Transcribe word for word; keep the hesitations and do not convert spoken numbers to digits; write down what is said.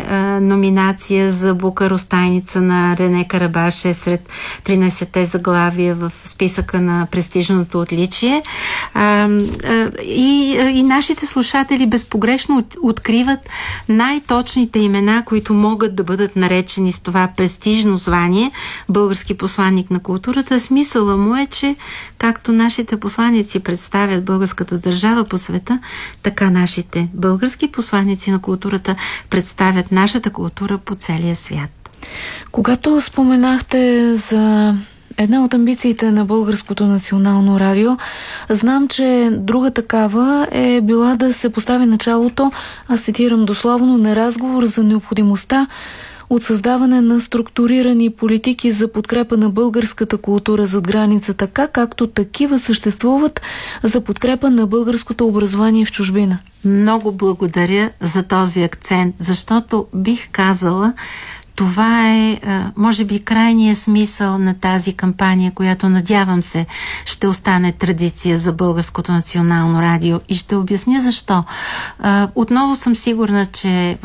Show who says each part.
Speaker 1: а, номинация за Букаростайница на Рене Карабаш е сред тринайсетте заглавия в списъка на престижното отличие. А, а, и, и нашите слушатели безпогрешно от, откриват най-точните имена, които могат да бъдат наречени с това престижно звание български посланник на културата. Смисъла му е, че както нашите посланици представят българската държава по света, така нашите български посланици на културата представят нашата култура по целия свят.
Speaker 2: Когато споменахте за една от амбициите на Българското национално радио, знам, че друга такава е била да се постави началото, аз цитирам дословно, на разговор за необходимостта от създаване на структурирани политики за подкрепа на българската култура зад граница, така както такива съществуват за подкрепа на българското образование в чужбина.
Speaker 1: Много благодаря за този акцент, защото бих казала, това е, може би, крайният смисъл на тази кампания, която, надявам се, ще остане традиция за Българското национално радио, и ще обясня защо. Отново съм сигурна, че